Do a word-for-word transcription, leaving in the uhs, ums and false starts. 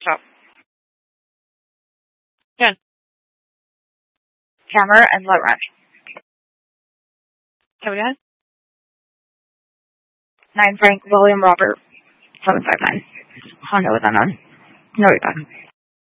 Stop. Ten. Hammer and light wrench. Come again? Nine Frank William Robert seven five nine. Honda with unknown. No, you got